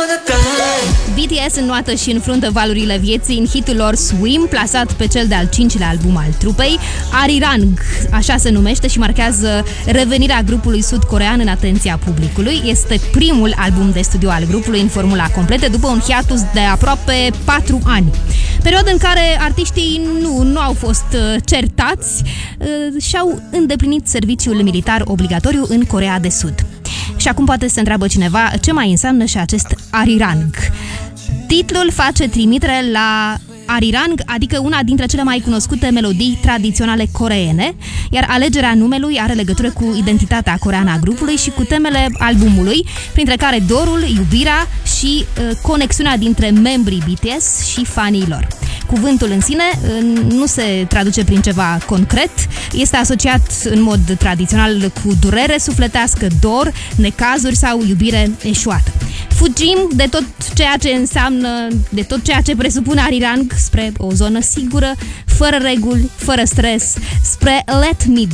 BTS înnoată și înfruntă valurile vieții în hitul lor Swim, plasat pe cel de-al 5-lea album al trupei. Arirang, așa se numește și marchează revenirea grupului sud-corean în atenția publicului. Este primul album de studio al grupului în formula completă după un hiatus de aproape 4 ani. Perioada în care artiștii nu au fost certați și-au îndeplinit serviciul militar obligatoriu în Coreea de Sud. Și acum poate se întreabă cineva ce mai înseamnă și acest Arirang. Titlul face trimitere la Arirang, adică una dintre cele mai cunoscute melodii tradiționale coreene, iar alegerea numelui are legătură cu identitatea coreeană a grupului și cu temele albumului, printre care dorul, iubirea și conexiunea dintre membrii BTS și fanii lor. Cuvântul în sine nu se traduce prin ceva concret, este asociat în mod tradițional cu durere sufletească, dor, necazuri sau iubire eșuată. Fugim de tot ceea ce înseamnă, de tot ceea ce presupune Arirang spre o zonă sigură, fără reguli, fără stres, spre Let Me